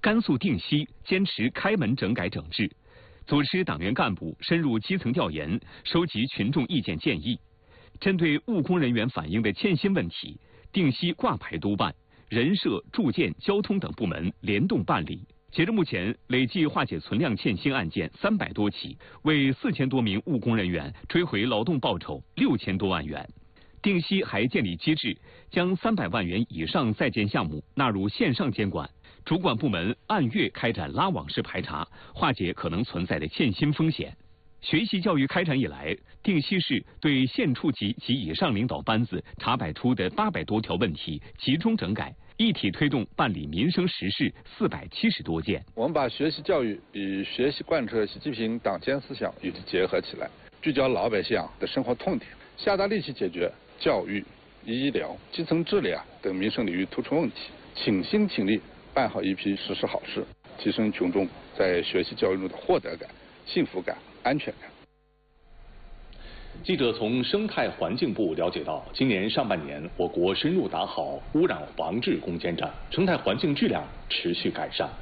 甘肃定西坚持开门整改整治，组织党员干部深入基层调研，收集群众意见建议。针对务工人员反映的欠薪问题，定西挂牌督办，人社、住建、交通等部门联动办理。截至目前，累计化解存量欠薪案件300多起，为4000多名务工人员追回劳动报酬6000多万元。定西还建立机制，将300万元以上在建项目纳入线上监管，主管部门按月开展拉网式排查，化解可能存在的欠薪风险。学习教育开展以来，定西市对县处级及以上领导班子查摆出的800多条问题集中整改，一体推动办理民生实事470多件。 我们把学习教育与学习贯彻习近平党监思想与之结合起来，聚焦老百姓的生活痛点，下大力气解决教育、医疗、基层治理等民生领域突出问题，倾心倾力办好一批实事好事，提升群众在学习教育中的获得感、幸福感、安全感。 记者从生态环境部了解到，今年上半年，我国深入打好污染防治攻坚战，生态环境质量持续改善。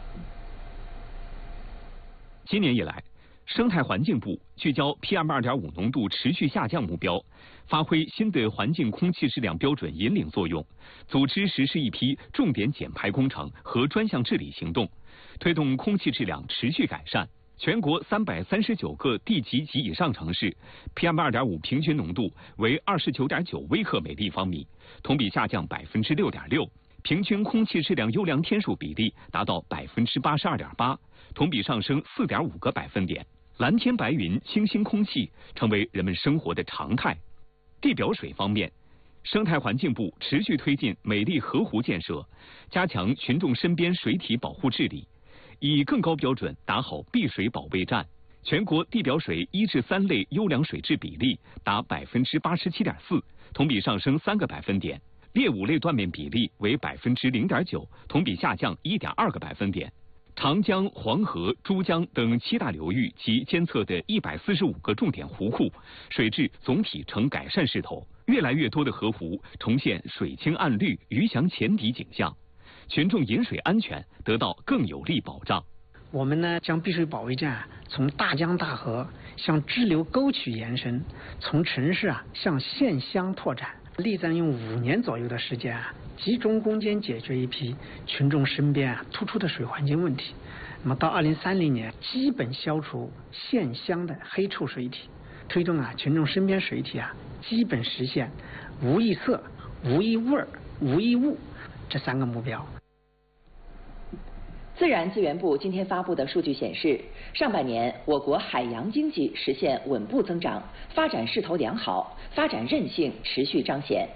今年以来，生态环境部聚焦 PM2.5 浓度持续下降目标，发挥新的环境空气质量标准引领作用，组织实施一批重点减排工程和专项治理行动，推动空气质量持续改善。全国339个地级及以上城市 PM2.5 平均浓度为29.9微克每立方米，同比下降6.6%，平均空气质量优良天数比例达到82.8%，同比上升4.5个百分点。蓝天白云、清新空气成为人们生活的常态。地表水方面，生态环境部持续推进美丽河湖建设，加强群众身边水体保护治理，以更高标准打好碧水保卫战。全国地表水1至3类优良水质比例达87.4%，同比上升3个百分点；劣5类断面比例为0.9%，同比下降1.2个百分点。长江、黄河、珠江等7大流域及监测的145个重点湖库，水质总体呈改善势头，越来越多的河湖重现水清岸绿、鱼翔浅底景象，群众饮水安全得到更有力保障。 我们呢，将碧水保卫战从大江大河向支流沟渠延伸，从城市向县乡拓展，力争用5年左右的时间集中攻坚解决一批群众身边突出的水环境问题。那么到2030年，基本消除县乡的黑臭水体，推动群众身边水体基本实现无异色、无异味、无异物这3个目标。 自然资源部今天发布的数据显示，上半年我国海洋经济实现稳步增长，发展势头良好，发展韧性持续彰显。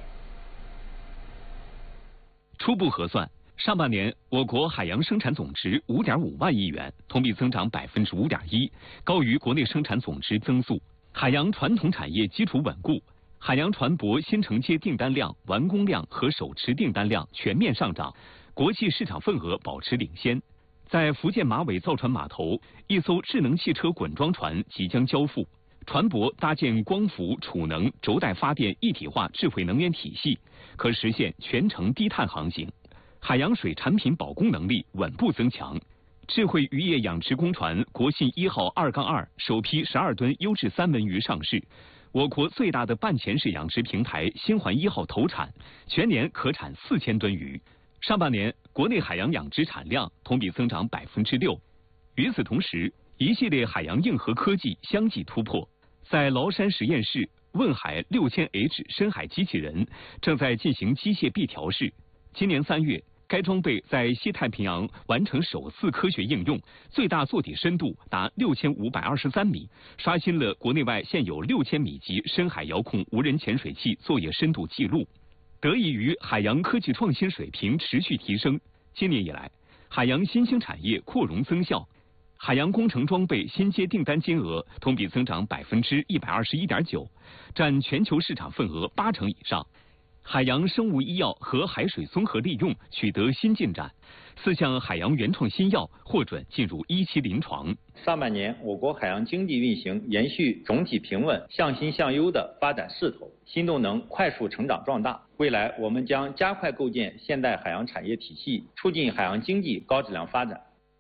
初步核算，上半年我国海洋生产总值5.5万亿元，同比增长5.1%，高于国内生产总值增速。海洋传统产业基础稳固，海洋船舶新承接订单量、完工量和手持订单量全面上涨，国际市场份额保持领先。在福建马尾造船码头，一艘智能汽车滚装船即将交付，船舶搭建光伏、储能、轴带发电一体化智慧能源体系，可实现全程低碳航行。海洋水产品保供能力稳步增强。智慧渔业养殖工船国信1号2-2首批12吨优质3文鱼上市。我国最大的半潜式养殖平台新环1号投产，全年可产4000吨鱼。上半年国内海洋养殖产量同比增长6%。与此同时，一系列海洋硬核科技相继突破。在崂山实验室，问海6000H 深海机器人正在进行机械臂调试。今年3月，该装备在西太平洋完成首次科学应用，最大座底深度达6523米，刷新了国内外现有6000米级深海遥控无人潜水器作业深度记录。得益于海洋科技创新水平持续提升，今年以来，海洋新兴产业扩容增效，海洋工程装备新接订单金额同比增长121.9%，占全球市场份额80%以上。海洋生物医药和海水综合利用取得新进展，4项海洋原创新药获准进入1期临床。 上半年，我国海洋经济运行延续总体平稳、向新向优的发展势头，新动能快速成长壮大。未来，我们将加快构建现代海洋产业体系，促进海洋经济高质量发展。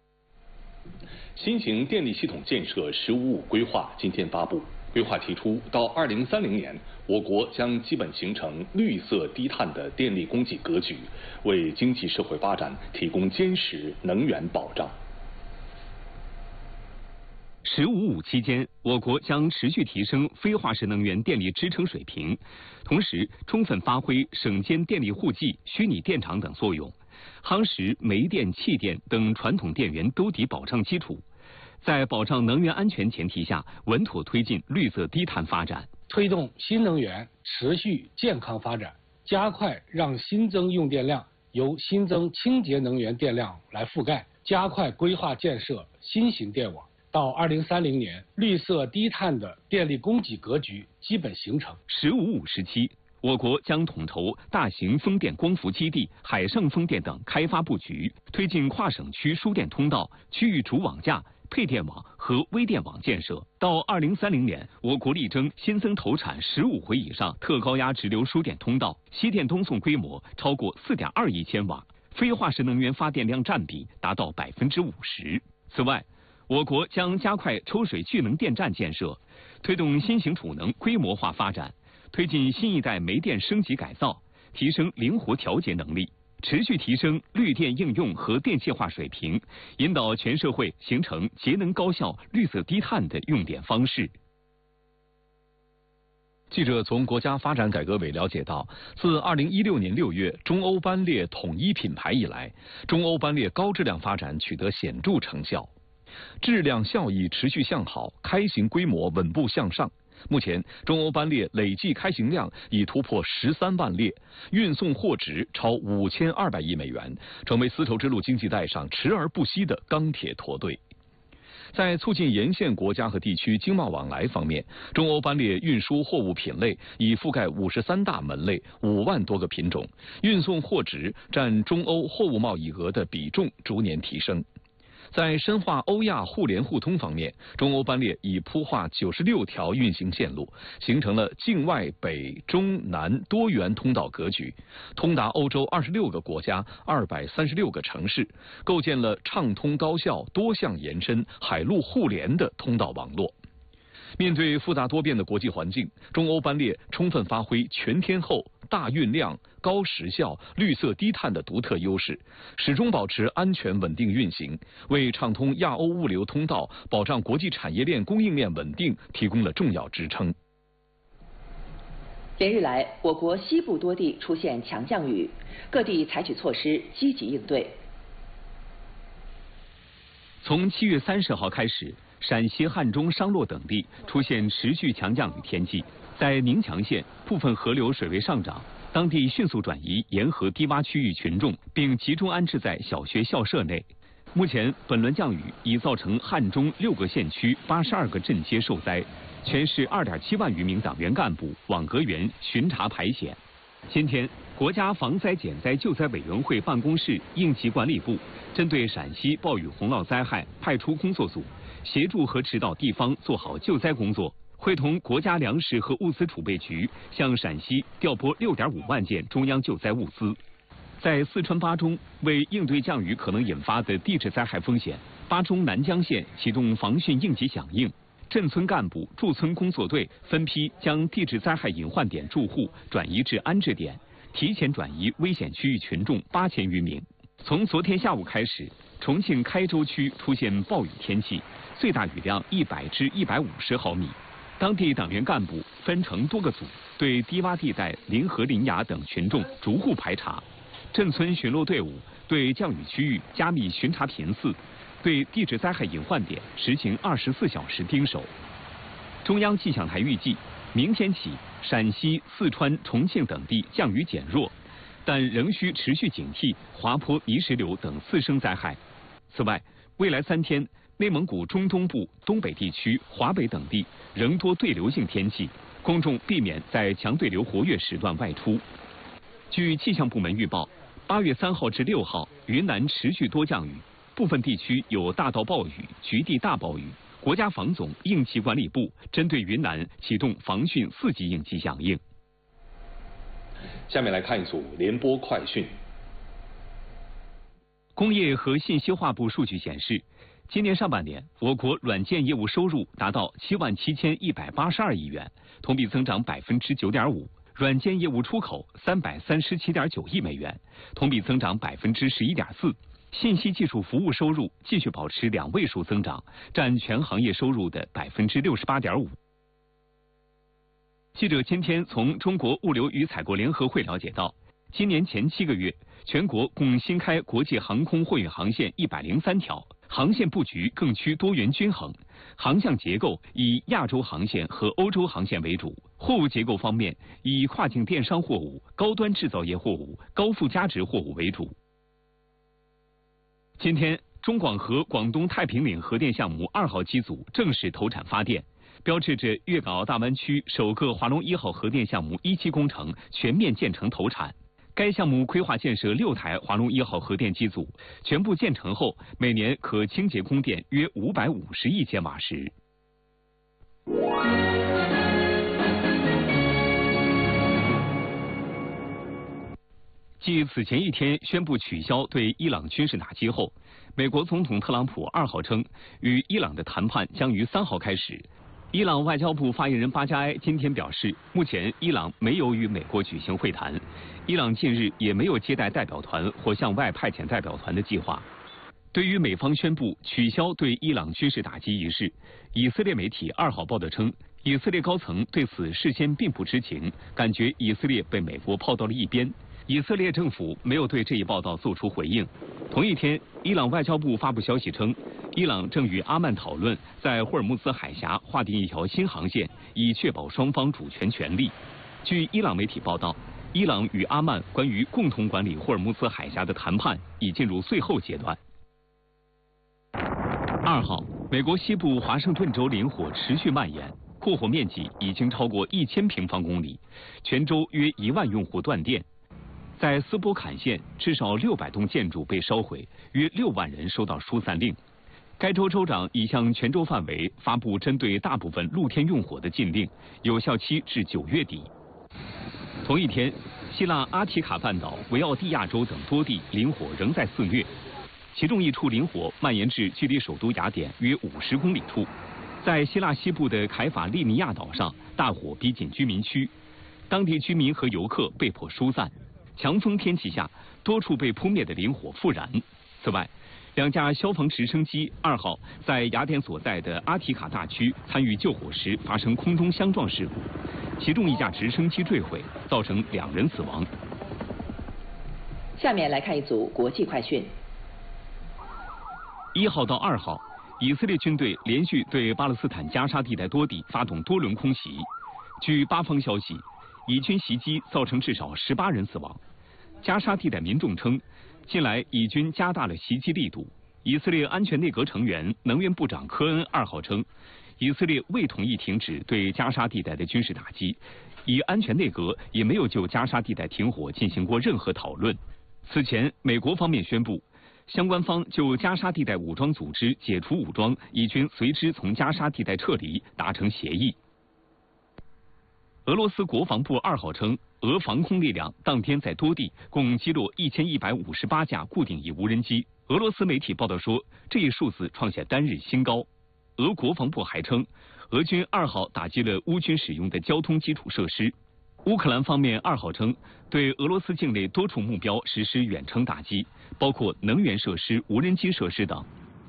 新型电力系统建设“十五五”规划今天发布。规划提出，到2030年，我国将基本形成绿色低碳的电力供给格局，为经济社会发展提供坚实能源保障。 “15+5”期间，我国将持续提升非化石能源电力支撑水平，同时充分发挥省间电力户籍、虚拟电厂等作用，夯实煤电、气电等传统电源兜底保障基础。在保障能源安全前提下，稳妥推进绿色低碳发展， 推动新能源持续健康发展，加快让新增用电量由新增清洁能源电量来覆盖，加快规划建设新型电网。到2030年，绿色低碳的电力供给格局基本形成。 “15+5”时期，我国将统筹大型风电光伏基地、海上风电等开发布局，推进跨省区输电通道、区域主网架、配电网和微电网建设。到2030年，我国力争新增投产15回以上特高压直流输电通道，西电东送规模超过4.2亿千瓦，非化石能源发电量占比达到50%。此外，我国将加快抽水聚能电站建设，推动新型储能规模化发展，推进新一代煤电升级改造，提升灵活调节能力，持续提升绿电应用和电气化水平，引导全社会形成节能高效、绿色低碳的用电方式。 记者从国家发展改革委了解到，自2016年6月中欧班列统一品牌以来，中欧班列高质量发展取得显著成效，质量效益持续向好，开行规模稳步向上。目前，中欧班列累计开行量已突破13万列，运送货值超5200亿美元，成为丝绸之路经济带上驰而不息的钢铁驼队。在促进沿线国家和地区经贸往来方面，中欧班列运输货物品类已覆盖53大门类、5万多个品种，运送货值占中欧货物贸易额的比重逐年提升。在深化欧亚互联互通方面，中欧班列已铺画96条运行线路，形成了境外北中南多元通道格局，通达欧洲26个国家、236个城市，构建了畅通高效、多项延伸、海陆互联的通道网络。面对复杂多变的国际环境，中欧班列充分发挥全天候、大运量、高时效、绿色低碳的独特优势，始终保持安全稳定运行，为畅通亚欧物流通道、保障国际产业链供应链稳定提供了重要支撑。 连日来，我国西部多地出现强降雨，各地采取措施积极应对。 从7月30号开始，陕西汉中、商洛等地出现持续强降雨天气，在宁强县部分河流水位上涨，当地迅速转移沿河低洼区域群众，并集中安置在小学校舍内。目前，本轮降雨已造成汉中6个县区82个镇街受灾，全市2.7万余名党员干部、网格员巡查排险。今天，国家防灾减灾救灾委员会办公室应急管理部针对陕西暴雨洪涝灾害派出工作组，协助和指导地方做好救灾工作，会同国家粮食和物资储备局向陕西调拨6.5万件中央救灾物资。在四川巴中，为应对降雨可能引发的地质灾害风险，巴中南江县启动防汛应急响应，镇村干部、驻村工作队分批将地质灾害隐患点住户转移至安置点，提前转移危险区域群众8000余名。从昨天下午开始，重庆开州区出现暴雨天气，最大雨量100至150毫米。当地党员干部分成多个组，对低洼地带、临河临崖等群众逐户排查。镇村巡逻队伍对降雨区域加密巡查频次，对地质灾害隐患点实行24小时盯守。中央气象台预计，明天起陕西、四川、重庆等地降雨减弱，但仍需持续警惕滑坡、泥石流等次生灾害。此外，未来3天，内蒙古中东部、东北地区、华北等地仍多对流性天气，公众避免在强对流活跃时段外出。据气象部门预报，8月3号至6号，云南持续多降雨，部分地区有大到暴雨、局地大暴雨。国家防总应急管理部针对云南启动防汛4级应急响应。 下面来看一组联播快讯。 工业和信息化部数据显示， 今年上半年，我国软件业务收入达到77182亿元，同比增长9.5%；软件业务出口337.9亿美元，同比增长11.4%。信息技术服务收入继续保持2位数增长，占全行业收入的68.5%。记者今天从中国物流与采购联合会了解到，今年前7个月，全国共新开国际航空货运航线103条，航线布局更趋多元均衡，航向结构以亚洲航线和欧洲航线为主，货物结构方面以跨境电商货物、高端制造业货物、高附加值货物为主。今天，中广核广东太平岭核电项目2号机组正式投产发电，标志着粤港澳大湾区首个华龙1号核电项目1期工程全面建成投产。该项目规划建设6台华龙1号核电机组，全部建成后，每年可清洁供电约550亿千瓦时。继此前一天宣布取消对伊朗军事打击后，美国总统特朗普2号称，与伊朗的谈判将于3号开始。伊朗外交部发言人巴加埃今天表示，目前伊朗没有与美国举行会谈，伊朗近日也没有接待代表团或向外派遣代表团的计划。对于美方宣布取消对伊朗军事打击一事，以色列媒体2号报道称，以色列高层对此事先并不知情，感觉以色列被美国抛到了一边。以色列政府没有对这一报道做出回应。同一天，伊朗外交部发布消息称，伊朗正与阿曼讨论在霍尔木兹海峡划定一条新航线，以确保双方主权权利。据伊朗媒体报道，伊朗与阿曼关于共同管理霍尔木兹海峡的谈判已进入最后阶段。2号，美国西部华盛顿州林火持续蔓延，破火面积已经超过1000平方公里，全州约1万用户断电。在斯波坎县，至少600栋建筑被烧毁，约6万人收到疏散令。该州州长已向全州范围发布针对大部分露天用火的禁令，有效期至9月底。同一天，希腊阿提卡半岛、维奥蒂亚州等多地林火仍在肆虐，其中一处林火蔓延至距离首都雅典约50公里处。在希腊西部的凯法利尼亚岛上，大火逼近居民区，当地居民和游客被迫疏散。强风天气下，多处被扑灭的林火复燃。此外，2架消防直升机2号在雅典所在的阿提卡大区参与救火时发生空中相撞事故，其中1架直升机坠毁，造成2人死亡。 下面来看一组国际快讯。 1号到2号，以色列军队连续对巴勒斯坦加沙地带多地发动多轮空袭。据巴方消息，以军袭击造成至少18人死亡。加沙地带民众称，近来以军加大了袭击力度。以色列安全内阁成员、能源部长科恩2号称，以色列未同意停止对加沙地带的军事打击，以安全内阁也没有就加沙地带停火进行过任何讨论。此前，美国方面宣布，相关方就加沙地带武装组织解除武装，以军随之从加沙地带撤离达成协议。俄罗斯国防部2号称，俄防空力量当天在多地共击落1158架固定翼无人机。俄罗斯媒体报道说，这一数字创下单日新高。俄国防部还称，俄军2号打击了乌军使用的交通基础设施。乌克兰方面2号称，对俄罗斯境内多处目标实施远程打击，包括能源设施、无人机设施等。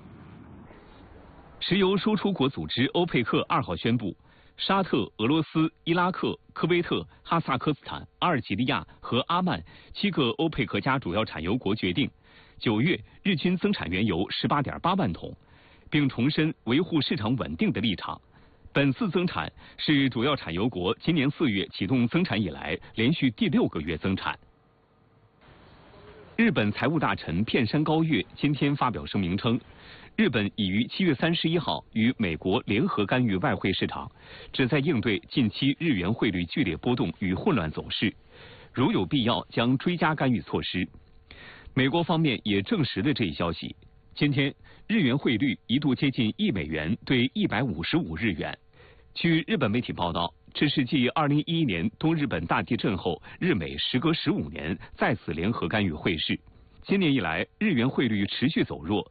石油输出国组织欧佩克2号宣布，沙特、俄罗斯、伊拉克、科威特、哈萨克斯坦、阿尔及利亚和阿曼7个欧佩克加主要产油国决定，9月日均增产原油18.8万桶，并重申维护市场稳定的立场。本次增产是主要产油国今年4月启动增产以来连续第6个月增产。日本财务大臣片山高月今天发表声明称，日本已于7月31号与美国联合干预外汇市场，旨在应对近期日元汇率剧烈波动与混乱走势，如有必要将追加干预措施。美国方面也证实了这一消息。今天日元汇率一度接近1美元兑155日元。据日本媒体报道，这是继2011年东日本大地震后，日美时隔15年再次联合干预汇市。今年以来，日元汇率持续走弱，